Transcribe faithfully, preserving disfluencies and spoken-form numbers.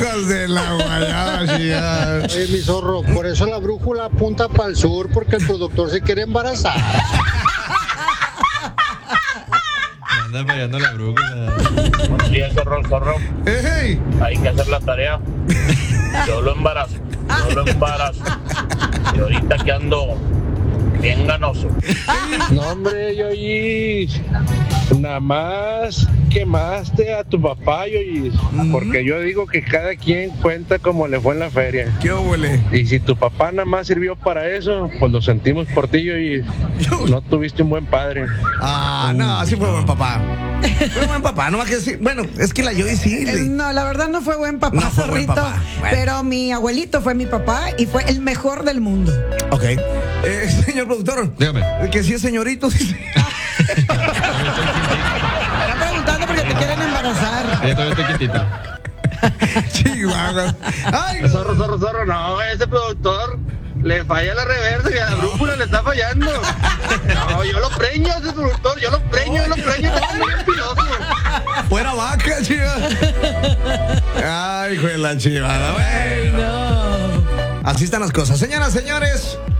Hijos de la guayaba, chingada. Oye, mi zorro, por eso la brújula apunta para el sur, porque el productor se quiere embarazar. Anda fallando la brújula. Buenos días, zorro, zorro. Hey. Hay que hacer la tarea. Yo lo embarazo. Yo lo embarazo. Y ahorita que ando bien ganoso. No, hombre, Yoyis. Nada más quemaste a tu papá, Yoyis. Uh-huh. Porque yo digo que cada quien cuenta como le fue en la feria. ¿Qué huele? Y si tu papá nada más sirvió para eso, pues lo sentimos por ti, Yoyis. No tuviste un buen padre. Ah, no, sí fue buen papá. Fue buen papá, no más que decir. Bueno, es que la Yoyis sí. Eh, no, la verdad no fue buen papá, no fue buen papá. Bueno. Pero mi abuelito fue mi papá y fue el mejor del mundo. Ok. Eh, señor productor. Dígame. Que si es señorito. Está preguntando porque te quieren embarazar. Yo todavía estoy quietito. Chihuahua. Ay, zorro, zorro, zorro. No, ese productor le falla la reversa y a la brújula le está fallando. No, yo lo preño a ese productor. Yo lo preño, yo lo preño. Está muy piloso. Fuera vaca, chiva. Ay, hijo de la chivada. Bueno. No. Así están las cosas. Señoras, señores.